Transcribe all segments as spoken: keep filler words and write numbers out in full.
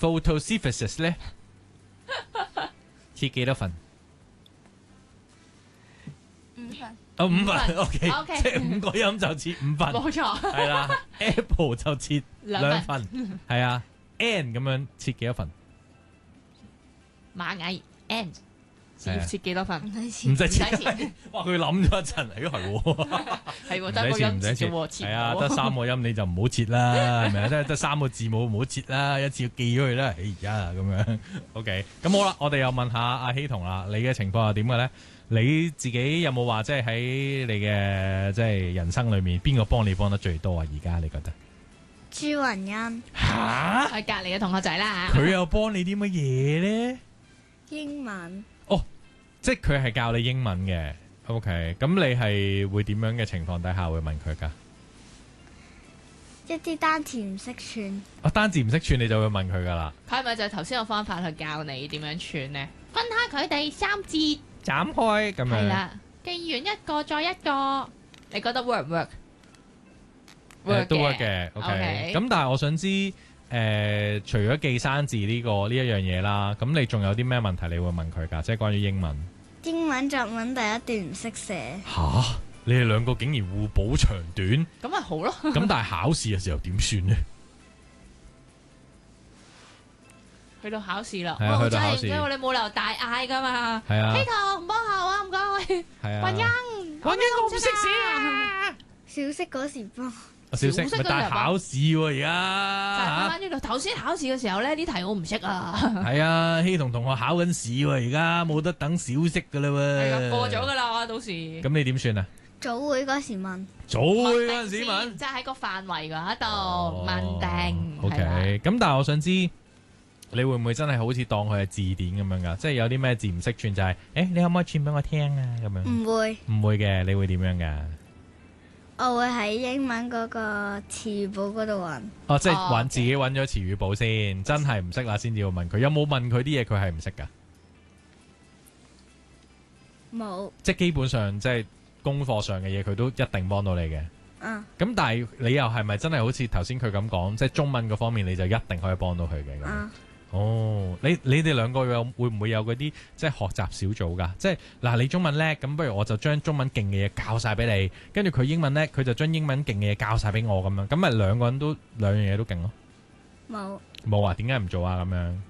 photosynthesis 咧，切幾多份？ 五份。 哦，五份份 ，OK， OK 即係五個音就切五份， 冇錯， 係啦。Apple 就切兩兩份，係啊。N 咁樣切幾多份？ 螞蟻 and 係啊要切幾多份？ 唔使唔錢。 使切唔使切。 哇！佢諗咗一陣，係係喎。 係喎， 唔使切， 得個音唔使切， 節啫喎，切係啊， 唔到得三個音你就唔好切啦，係咪啊？得得三個字母唔好切啦，一次要記咗佢啦。哎呀，咁樣 OK。咁好啦，我哋又問下阿希彤啦，你嘅情況係點嘅咧？你自己有冇話即係喺你嘅即係人生裏面，邊個幫你幫得最多啊？而家你覺得？ 朱雲欣吓？ 係隔離嘅同學仔啦。 佢又幫你啲乜嘢咧？ 英文即係佢係教你英文嘅。OK，咁你係會點樣嘅情況底下會問佢噶？ 一啲單詞唔識串， 我單字唔識串，你就會問佢噶啦。 佢係咪就係頭先個方法去教你點樣串呢？分開佢哋三節， 斬開咁樣。 係啦，記完一個再一個，你覺得 work 唔 work？ 誒都 work 嘅嘅，OK。 OK 咁但係我想知，誒、除咗記生字呢、個呢一樣嘢啦，咁你仲有啲咩問題你會問佢㗎？即係關於英文。 英文作文第一段唔識寫， 吓？你哋兩個竟然互補長短， 咁咪好咯。 咁但係考試嘅時候點算呢？ 去到考試啦， 係啊哇去到考試真係因為你冇理由大嗌噶嘛。 係啊希，彤唔幫下我啊，唔該。 係啊。 雲欣， 雲欣我唔識寫啊。 小息嗰時幫。 小息小息咪但係嗰日考試喎而就係家翻呢度，頭先考試嘅時候咧，啲題我唔識啊。 係啊，希同同學考緊試喎，而家冇得等小息㗎啦喎。 係啊，過咗噶啦，到時。 咁你點算啊？ 早會嗰時問， 早會嗰陣時問。 即係喺個範圍嗰度哦問定。係啦 OK，咁但係我想知，你會唔會真係好似當佢係字典咁樣噶？即係有啲咩字唔識串就係、誒，你可唔可以串俾我聽啊？咁樣唔會， 唔會嘅，你會點樣噶？ 我會喺英文嗰個詞語簿嗰度揾。 哦，即係哦揾自己揾咗詞語簿先，真係唔識啦，先至會問佢。有冇問佢啲嘢佢係唔識噶？ 冇， 即係基本上即係功課上嘅嘢，佢都一定幫到你嘅。 嗯， 咁但係你又係咪真係好似頭先佢咁講，即係中文嗰方面你就一定可以幫到佢嘅咁樣？ 嗯， 哦，你你哋兩個有會唔會有嗰啲即係學習小組㗎？即係嗱，你中文叻，咁不如我就將中文勁嘅嘢教晒俾你，跟住佢英文叻，佢就將英文勁嘅嘢教晒俾我咁樣，咁咪兩個人都兩樣嘢都勁咯。 冇， 冇啊？點解唔做啊？咁樣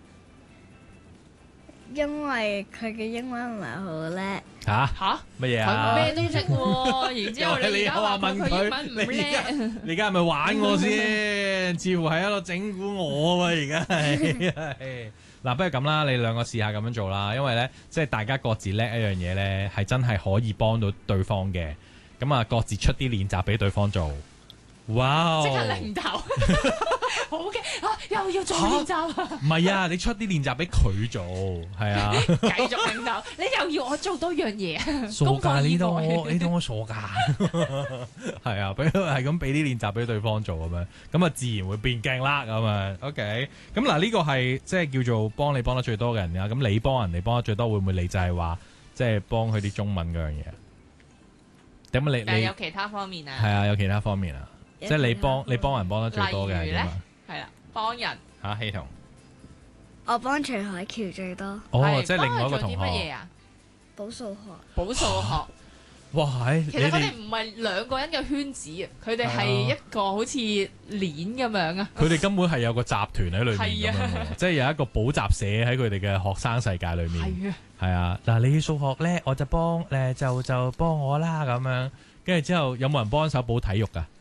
因為佢嘅英文唔係好叻。 吓吓， 乜嘢佢啊？ 咩都識喎，然之後你而家話佢佢英文唔你而家叻。 你而家係咪玩我先？似乎係喺度整蠱我喎，而家係係嗱，不如咁啦，你兩個試下咁樣做啦，因為咧，即係大家各自叻一樣嘢咧，係真係可以幫到對方嘅。咁啊，各自出啲練習俾對方做。哇！ 即刻零頭，好嘅啊！又要做練習啊！ 唔係啊，你出啲練習俾佢做，係啊。 繼續零頭，你又要我做多樣嘢啊？ 傻功課㗎，你以當外我你當我傻㗎，係啊，俾係咁俾啲練習俾對方做咁樣，咁啊自然會變勁啦咁啊。OK，咁嗱呢個係即係叫做幫你幫得最多嘅人啊。咁你幫人哋幫得最多，會唔會你就係話即係幫佢啲中文嗰樣嘢？點解你你但係有其他方面啊？ 係啊？有其他方面啊？即係你幫你幫人幫得最多嘅係例如咧點啊？， 係啦，幫人嚇希彤， 我幫徐海橋最多， 哦， 係即係另外一個幫佢做同學， 啲乜嘢啊？ 補數學。 補數學。 哇係， 其實佢哋你哋唔係兩個人嘅圈子啊，佢哋係啊係一個好似鏈咁樣啊。 佢哋根本係有個集團喺裏面咁係啊樣喎，即係有一個補習社喺佢哋嘅學生世界裏面。 係啊， 係啊，嗱，你數學叻，我就幫誒就就幫我啦咁樣，跟住之後有冇人幫手補體育㗎？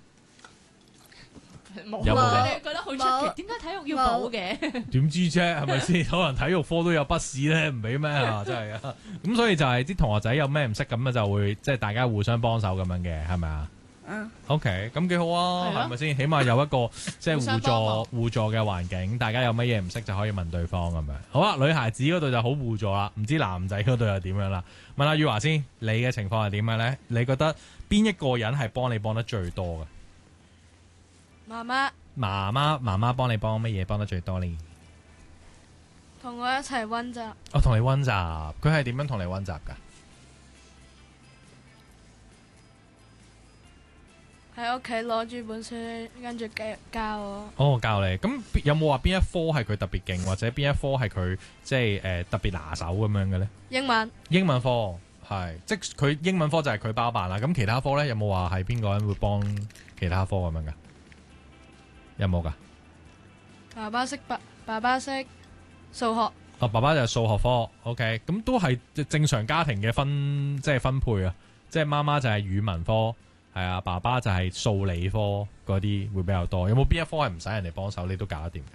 冇有冇佢哋覺得好出冇奇，點解體育要補嘅？ 點知啫，係咪先？可能體育科都有筆試咧，唔俾咩啊？真係啊！咁所以就係啲同學仔有咩唔識咁啊，就會即係大家互相幫手咁樣嘅，係咪啊嗯， ？OK，咁幾好啊， 係咯係咪先？起碼有一個即係互相互幫忙助互助嘅環境，大家有乜嘢唔識就可以問對方咁樣。好啦，女孩子嗰度就好互助啦，唔知男仔嗰度又點樣啦？問下宇華先，你嘅情況係點樣咧？你覺得邊一個人係幫你幫得最多嘅？ 媽媽媽媽媽媽幫你幫乜嘢幫得最多呢？ 同我一齊温習， 我同你温習，佢係點樣同你温習噶？ 喺屋企攞住本書，跟住教教我。 哦，教你。咁邊有冇話邊一科係佢特別勁，或者邊一科係佢即係誒、呃、特別拿手咁樣嘅咧？ 英文英文科係，即係佢英文科就係佢包辦啦。咁其他科咧有冇話係邊個人會幫其他科咁樣噶？有冇噶？ 爸爸識爸爸爸識數學。 哦，爸爸就係數學科，OK，咁都係正常家庭嘅分，即係分配啊。即係媽媽就係語文科，係啊，爸爸就係數理科嗰啲會比較多。有冇邊一科係唔使人哋幫手，你都搞得掂嘅？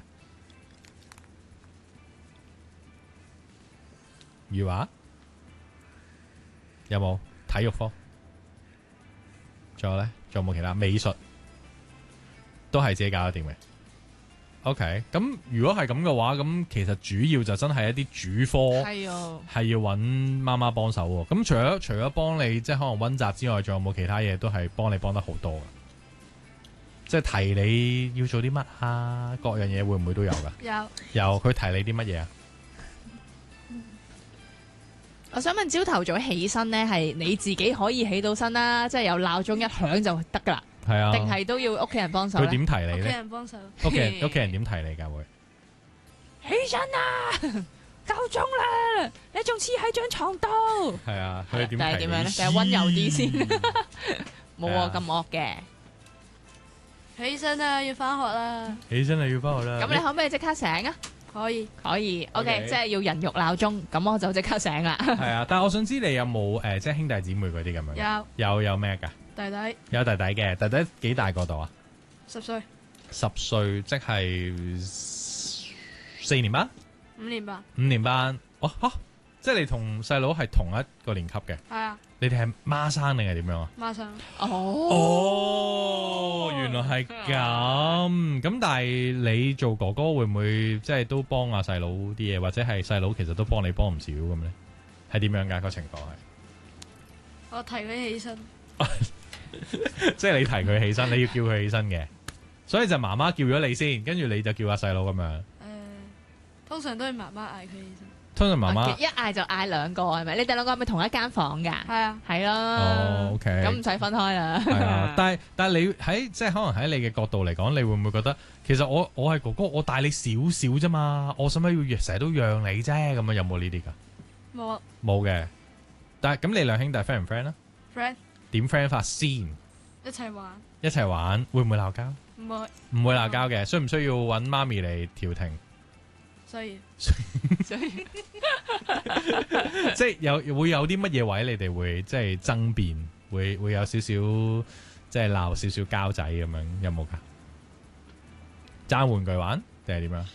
語話有冇？體育科，仲有咧？仲有冇其他？美術都係自己搞得掂嘅。OK，咁如果係咁嘅話，咁其實主要就真係一啲主科係啊， 係要揾媽媽幫手喎。咁除咗除咗幫你即係可能溫習之外，仲有冇其他嘢都係幫你幫得好多㗎？即係提你要做啲乜啊？各樣嘢會唔會都有㗎？ 有有，佢提你啲乜嘢啊？ 我想問朝頭早起身咧，係你自己可以起到身啦，即係有鬧鐘一響就得噶啦， 係啊， 定係都要屋企人幫手咧？ 佢點提你屋企咧？ 人幫手。 屋企人屋企人點提你㗎會？ 起身啦，夠鐘啦，你仲黐喺張床度。 係啊，佢點提你？ 但係點樣咧？定係温柔啲先？冇係啊喎，咁惡嘅。 起身啦，要翻學啦。 起身你要翻學啦。 咁你可唔可以即刻醒啊？ 可以。 可以 OK ，OK，即係要人肉鬧鐘，咁我就即刻醒啦。 係啊，但係我想知你有冇誒，即係兄弟姊妹嗰啲咁樣嘅？ 有有有咩㗎？ 弟弟有弟弟嘅，弟弟幾大個度啊？ 十歲， 十歲，即係四年班、 五年班。 五年班。哦，嚇、即係你同細佬係同一個年級嘅， 係啊， 你哋係孖生定係點樣啊？ 孖生。 哦， 哦，原來係咁。咁但係你做哥哥會唔會即係都幫阿細佬啲嘢，或者係細佬其實都幫你幫唔少咁咧？係點樣㗎？個情況係？ 我提佢起身。 即係你提佢起身，你要叫佢起身嘅，所以就媽媽叫咗你先，跟住你就叫阿細佬咁樣。 誒，通常都係媽媽嗌佢起身。 通常媽媽一嗌就嗌兩個係咪？你哋兩個係咪同一間房㗎？ 係啊。 係咯。 哦，OK 咁唔使分開啦。 係啊，但係但係你喺即係可能喺你嘅角度嚟講，你會唔會覺得其實我我係哥哥，我大你少少啫嘛，我使乜要成日都讓你啫？咁樣有冇呢啲㗎？ 冇啊。 冇嘅。但係咁你兩兄弟 friend 唔 friend 啊？ friend 點 friend 法先？ 一齊玩。 一齊玩會唔會鬧交？ 唔會。 唔會鬧交嘅，需唔需要揾媽咪嚟調停？ 所以所以即係有會有啲乜嘢位你哋會即係爭辯，會會有少少即係鬧少少交仔咁樣，有冇㗎？爭玩具玩定係點樣？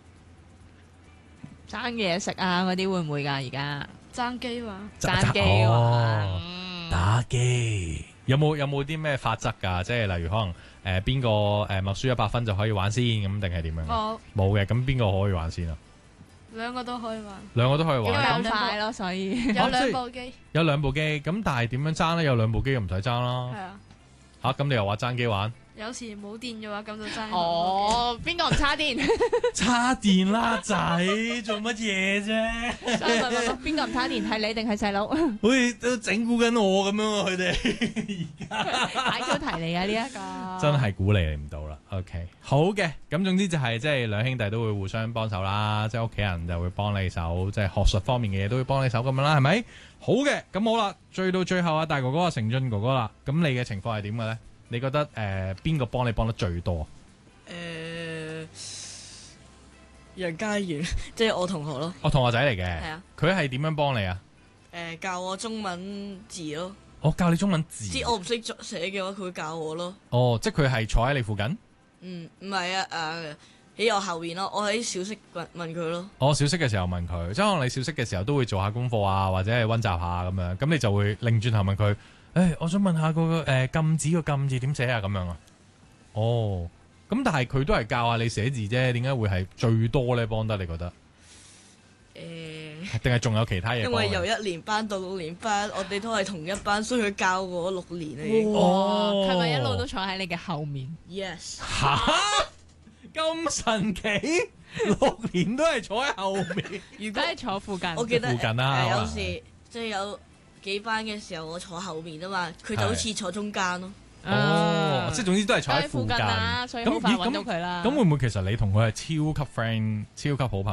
爭嘢食啊嗰啲會唔會㗎？而家爭機玩。 爭機哦玩， 打機有冇有冇啲咩法則㗎？即係例如可能誒邊個誒默書一百分就可以玩先咁，定係點樣？ 冇。 冇嘅，咁邊個可以玩先啊？ 兩個都可以玩。 兩個都可以因為玩。 咁快咯，所以有兩部機。 有兩部機，咁但係點樣爭咧？有兩部機又唔使爭係啦。 啊。 嚇，咁你又話爭機玩？ 有時冇電嘅話，咁就爭。 哦，邊個唔插電？ 叉電啦仔，做乜嘢啫？ 邊個唔插電？係你定係細佬？ 好似都整蠱緊我咁樣啊！佢哋擺咗題嚟啊！呢一個真係鼓勵你唔到啦。OK，好嘅，咁總之就係即係兩兄弟都會互相幫手啦，即係屋企人就會幫你手，即係學術方面嘅嘢都會幫你手咁樣啦，係咪？好嘅，咁好啦，追到最後啊，大哥哥啊，成俊哥哥啦，咁你嘅情況係點嘅咧？你覺得誒邊個幫你幫得最多？ 誒，楊嘉源，即係我同學咯。 我同學仔嚟係嘅， 啊。 佢係點樣幫你啊？ 誒，教我中文字咯。 我教你中文字。 即係我唔識作寫嘅話，佢會教我咯。 哦，即係佢係坐喺你附近？ 嗯，唔係啊，誒喺我後面咯，我喺小息問問佢咯。 我小息嘅時候問佢，即係可能你小息嘅時候都會做下功課啊，或者係溫習下咁樣，咁你就會擰轉頭問佢。誒，我想問下個誒禁止個禁字點寫啊？咁樣啊？哦，咁但係佢都係教下你寫字啫，點解會係最多咧？幫得你覺得？ 誒， 定係仲有其他嘢幫你？ 因為由一年班到六年班，我哋都係同一班，所以佢教我六年啦已經。 哦係咪一路都坐喺你嘅後面？ Yes。 吓，咁神奇，六年都係坐喺後面。 如果都係坐附近。 我記得附近啦誒有可能時即係有幾班嘅時候，我坐後面啊嘛，佢就好似坐中間咯。 哦哦，即係總之都係坐喺喺附附近。 近啦，所以好快揾到佢啦。 咁會唔會其實你同佢係超級 friend、超級好朋友？